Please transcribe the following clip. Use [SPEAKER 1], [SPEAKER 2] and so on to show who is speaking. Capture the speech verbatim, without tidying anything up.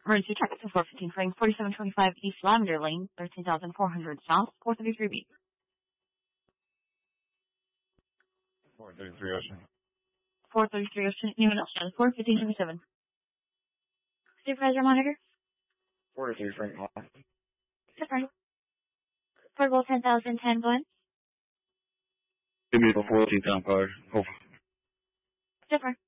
[SPEAKER 1] Emergency check to four fifteen Frank, forty-seven twenty-five East Lavender Lane, thirteen thousand four hundred South, four thirty-three B.
[SPEAKER 2] four thirty-three Ocean.
[SPEAKER 1] four thirty-three Ocean, anyone else? four fifteen twenty-seven. Supervisor monitor?
[SPEAKER 2] forty-three Frank Hall.
[SPEAKER 1] Different. Portable ten thousand ten Glen.
[SPEAKER 2] Give me the fourteen town card. Over.
[SPEAKER 1] Different.